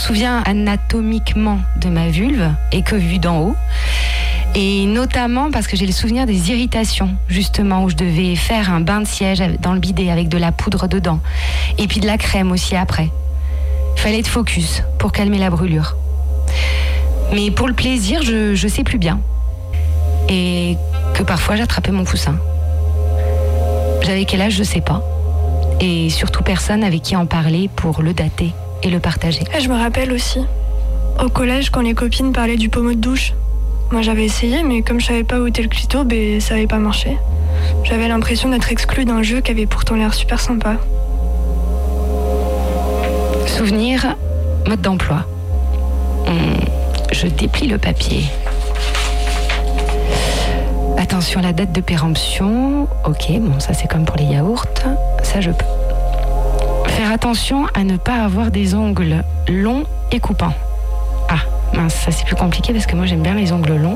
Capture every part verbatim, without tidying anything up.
souviens anatomiquement de ma vulve et que vue d'en haut. Et notamment parce que j'ai le souvenir des irritations, justement, où je devais faire un bain de siège dans le bidet avec de la poudre dedans. Et puis de la crème aussi après. Il fallait être focus pour calmer la brûlure. Mais pour le plaisir, je, je sais plus bien. Et que parfois j'attrapais mon coussin. J'avais quel âge, je sais pas. Et surtout personne avec qui en parler pour le dater et le partager. Et je me rappelle aussi, au collège, quand les copines parlaient du pommeau de douche. Moi j'avais essayé, mais comme je savais pas où était le clito, ben, ça avait pas marché. J'avais l'impression d'être exclue d'un jeu qui avait pourtant l'air super sympa. Souvenir, mode d'emploi. Hum, je déplie le papier. Attention, la date de péremption. Ok, bon, ça c'est comme pour les yaourts. Ça, je peux. Faire attention à ne pas avoir des ongles longs et coupants. Ah, mince, ça c'est plus compliqué parce que moi j'aime bien les ongles longs.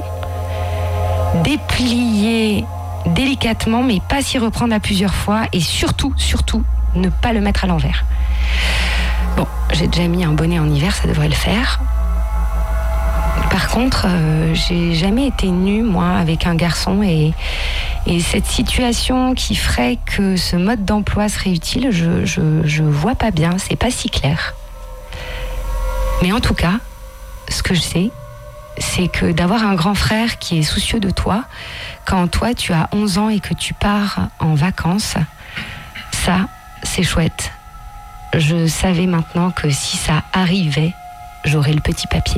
Déplier délicatement, mais pas s'y reprendre à plusieurs fois. Et surtout, surtout, ne pas le mettre à l'envers. Bon, j'ai déjà mis un bonnet en hiver, ça devrait le faire. Par contre, euh, j'ai jamais été nue, moi, avec un garçon. Et, et cette situation qui ferait que ce mode d'emploi serait utile, je, je, je vois pas bien, c'est pas si clair. Mais en tout cas, ce que je sais, c'est que d'avoir un grand frère qui est soucieux de toi, quand toi, tu as onze ans et que tu pars en vacances, ça, c'est chouette. Je savais maintenant que si ça arrivait, j'aurais le petit papier.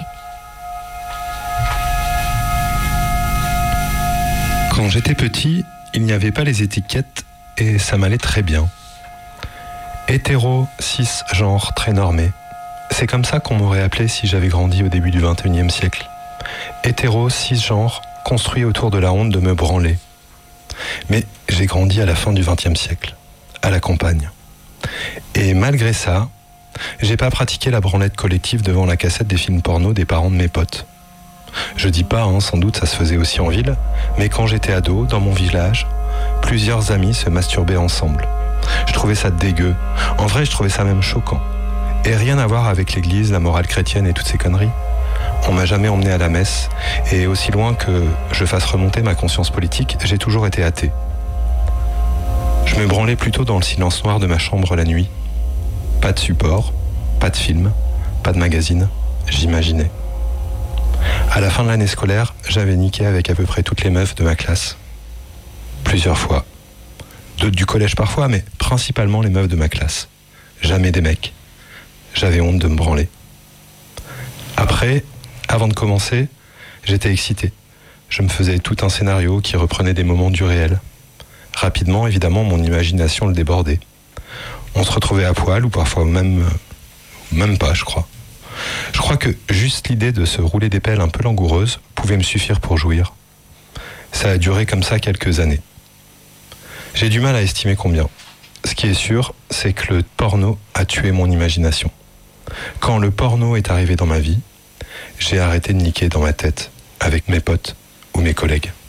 Quand j'étais petit, il n'y avait pas les étiquettes et ça m'allait très bien. Hétéro, cis, genre très normé. C'est comme ça qu'on m'aurait appelé si j'avais grandi au début du vingt et unième siècle. Hétéro, cisgenre, construit autour de la honte de me branler. Mais j'ai grandi à la fin du vingtième siècle, à la campagne. Et malgré ça, j'ai pas pratiqué la branlette collective devant la cassette des films porno des parents de mes potes. Je dis pas, hein, sans doute ça se faisait aussi en ville, mais quand j'étais ado, dans mon village, plusieurs amis se masturbaient ensemble. Je trouvais ça dégueu. En vrai, je trouvais ça même choquant. Et rien à voir avec l'église, la morale chrétienne et toutes ces conneries. On m'a jamais emmené à la messe, et aussi loin que je fasse remonter ma conscience politique, j'ai toujours été athée. Je me branlais plutôt dans le silence noir de ma chambre la nuit. Pas de support, pas de film, pas de magazine, j'imaginais. À la fin de l'année scolaire, j'avais niqué avec à peu près toutes les meufs de ma classe. Plusieurs fois. D'autres du collège parfois, mais principalement les meufs de ma classe. Jamais des mecs. J'avais honte de me branler. Après, avant de commencer, j'étais excité. Je me faisais tout un scénario qui reprenait des moments du réel. Rapidement, évidemment, mon imagination le débordait. On se retrouvait à poil, ou parfois même, même pas, je crois. Je crois que juste l'idée de se rouler des pelles un peu langoureuses pouvait me suffire pour jouir. Ça a duré comme ça quelques années. J'ai du mal à estimer combien. Ce qui est sûr, c'est que le porno a tué mon imagination. Quand le porno est arrivé dans ma vie, j'ai arrêté de niquer dans ma tête avec mes potes ou mes collègues.